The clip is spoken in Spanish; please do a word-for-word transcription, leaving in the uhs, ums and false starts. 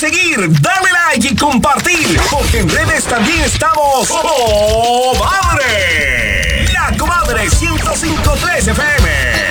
seguir, dale like y compartir, porque en redes también estamos. ¡Oh, madre! La Comadre ciento cinco punto tres F